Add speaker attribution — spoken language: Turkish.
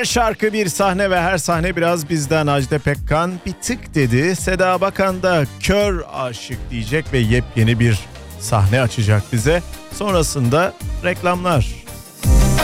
Speaker 1: şarkı bir sahne ve her sahne biraz bizden. Ajda Pekkan bir tık dedi. Seda Bakan da kör aşık diyecek ve yepyeni bir sahne açacak bize. Sonrasında reklamlar.